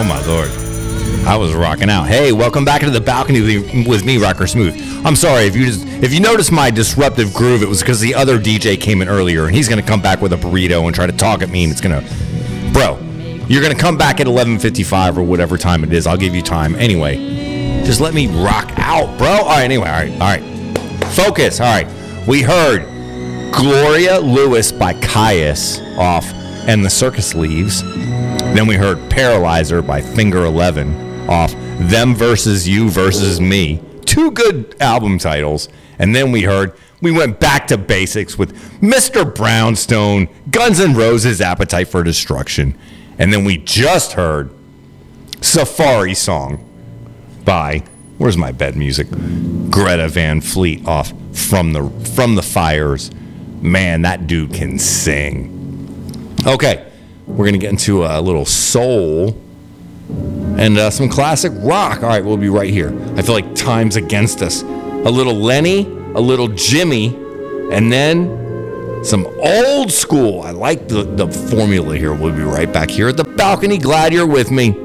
Oh, my Lord. I was rocking out. Hey, welcome back to the balcony with me, Rocker Smooth. I'm sorry if you notice my disruptive groove, it was because the other DJ came in earlier, and he's going to come back with a burrito and try to talk at me, and it's going to... Bro, you're going to come back at 11:55 or whatever time it is. I'll give you time. Anyway, just let me rock out, bro. All right, anyway, all right. Focus. All right. We heard Gloria Lewis by Caius off And the Circus Leaves. Then we heard Paralyzer by Finger 11 off Them Versus You Versus Me. Two good album titles. And then we went back to basics with Mr. Brownstone, Guns N' Roses' Appetite for Destruction. And then we just heard Safari Song by, where's my bed music? Greta Van Fleet off From the Fires. Man, that dude can sing. Okay, we're going to get into a little soul and some classic rock. All right, we'll be right here. I feel like time's against us. A little Lenny, a little Jimmy, and then some old school. I like the formula here. We'll be right back here at the balcony. Glad you're with me.